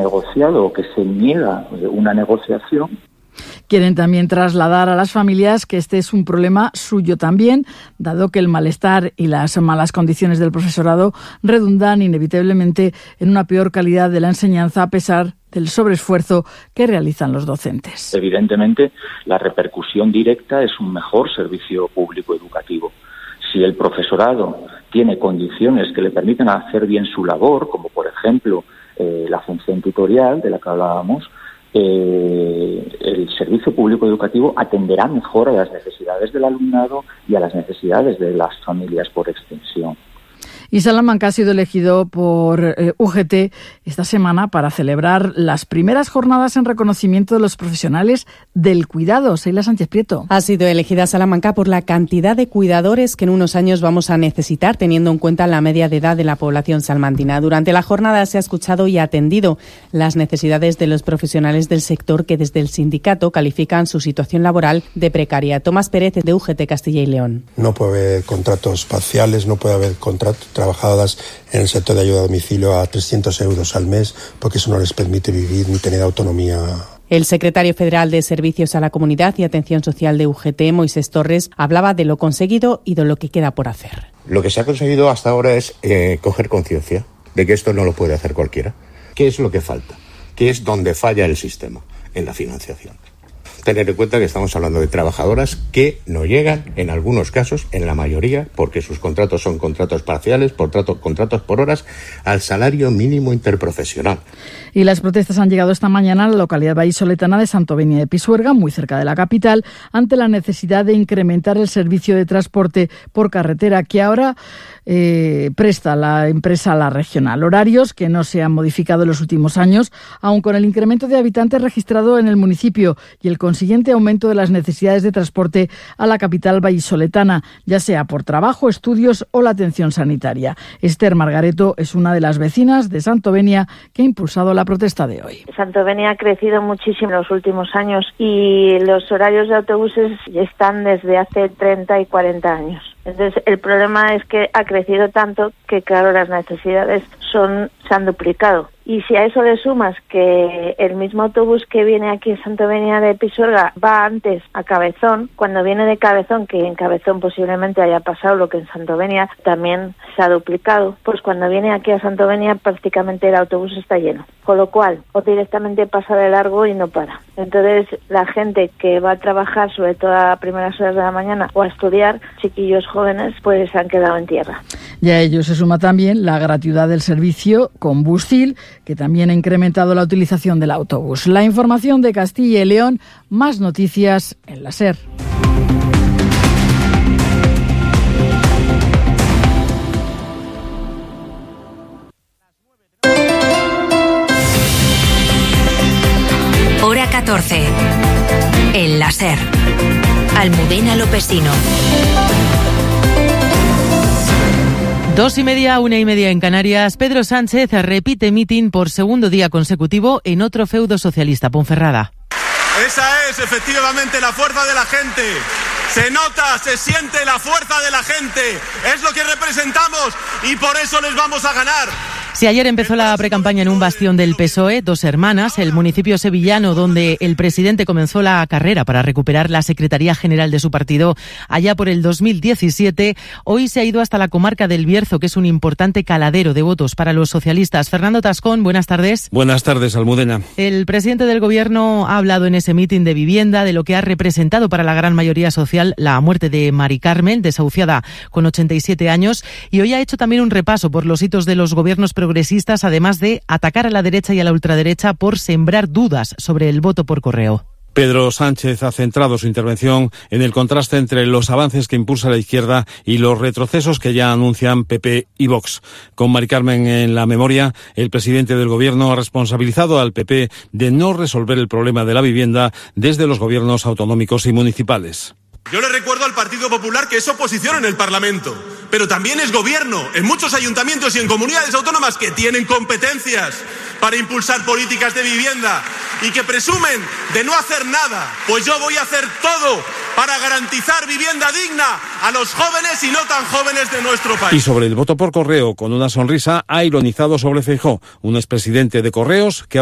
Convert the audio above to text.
negociado o que se niega una negociación. Quieren también trasladar a las familias que este es un problema suyo también, dado que el malestar y las malas condiciones del profesorado redundan inevitablemente en una peor calidad de la enseñanza a pesar del sobreesfuerzo que realizan los docentes. Evidentemente, la repercusión directa es un mejor servicio público educativo. Si el profesorado tiene condiciones que le permiten hacer bien su labor, como por ejemplo la función tutorial de la que hablábamos, el servicio público educativo atenderá mejor a las necesidades del alumnado y a las necesidades de las familias por extensión. Y Salamanca ha sido elegido por UGT esta semana para celebrar las primeras jornadas en reconocimiento de los profesionales del cuidado. Seila Sánchez Prieto. Ha sido elegida Salamanca por la cantidad de cuidadores que en unos años vamos a necesitar, teniendo en cuenta la media de edad de la población salmantina. Durante la jornada se ha escuchado y atendido las necesidades de los profesionales del sector que desde el sindicato califican su situación laboral de precaria. Tomás Pérez, de UGT Castilla y León. No puede haber contratos parciales, no puede haber contratos trabajadoras en el sector de ayuda a domicilio a 300 euros al mes, porque eso no les permite vivir ni tener autonomía. El secretario federal de Servicios a la Comunidad y Atención Social de UGT, Moisés Torres, hablaba de lo conseguido y de lo que queda por hacer. Lo que se ha conseguido hasta ahora es coger conciencia de que esto no lo puede hacer cualquiera. ¿Qué es lo que falta? ¿Qué es donde falla el sistema? En la financiación. Tener en cuenta que estamos hablando de trabajadoras que no llegan, en algunos casos, en la mayoría, porque sus contratos son contratos parciales, contratos por horas, al salario mínimo interprofesional. Y las protestas han llegado esta mañana a la localidad vallisoletana de Santovenia de Pisuerga, muy cerca de la capital, ante la necesidad de incrementar el servicio de transporte por carretera que ahora presta la empresa La Regional. Horarios que no se han modificado en los últimos años, aun con el incremento de habitantes registrado en el municipio y el consiguiente aumento de las necesidades de transporte a la capital vallisoletana, ya sea por trabajo, estudios o la atención sanitaria. Esther Margareto es una de las vecinas de Santovenia que ha impulsado la protesta de hoy. Santovenia ha crecido muchísimo en los últimos años y los horarios de autobuses están desde hace 30 y 40 años. Entonces, el problema es que ha crecido tanto que, claro, las necesidades se han duplicado. Y si a eso le sumas que el mismo autobús que viene aquí a Santovenia de Pisuerga va antes a Cabezón, cuando viene de Cabezón, que en Cabezón posiblemente haya pasado lo que en Santovenia también se ha duplicado, pues cuando viene aquí a Santovenia prácticamente el autobús está lleno. Con lo cual, o directamente pasa de largo y no para. Entonces, la gente que va a trabajar, sobre todo a primeras horas de la mañana, o a estudiar, chiquillos jóvenes, pues se han quedado en tierra. Y a ello se suma también la gratuidad del servicio con Bustil, que también ha incrementado la utilización del autobús. La información de Castilla y León, más noticias en la SER. Hora 14. En la SER. Almudena Lopesino. 2:30, 1:30 en Canarias. Pedro Sánchez repite mitin por segundo día consecutivo en otro feudo socialista, Ponferrada. Esa es efectivamente la fuerza de la gente. Se nota, se siente la fuerza de la gente. Es lo que representamos y por eso les vamos a ganar. Si ayer empezó la precampaña en un bastión del PSOE, Dos Hermanas, el municipio sevillano donde el presidente comenzó la carrera para recuperar la Secretaría General de su partido allá por el 2017, hoy se ha ido hasta la comarca del Bierzo, que es un importante caladero de votos para los socialistas. Fernando Tascón, buenas tardes. Buenas tardes, Almudena. El presidente del Gobierno ha hablado en ese mitin de vivienda de lo que ha representado para la gran mayoría social la muerte de Mari Carmen, desahuciada con 87 años, y hoy ha hecho también un repaso por los hitos de los gobiernos progresistas, además de atacar a la derecha y a la ultraderecha por sembrar dudas sobre el voto por correo. Pedro Sánchez ha centrado su intervención en el contraste entre los avances que impulsa la izquierda y los retrocesos que ya anuncian PP y Vox. Con Mari Carmen en la memoria, el presidente del Gobierno ha responsabilizado al PP de no resolver el problema de la vivienda desde los gobiernos autonómicos y municipales. Yo le recuerdo al Partido Popular que es oposición en el Parlamento, pero también es gobierno en muchos ayuntamientos y en comunidades autónomas que tienen competencias para impulsar políticas de vivienda y que presumen de no hacer nada. Pues yo voy a hacer todo para garantizar vivienda digna a los jóvenes y no tan jóvenes de nuestro país. Y sobre el voto por correo, con una sonrisa, ha ironizado sobre Feijóo, un expresidente de Correos que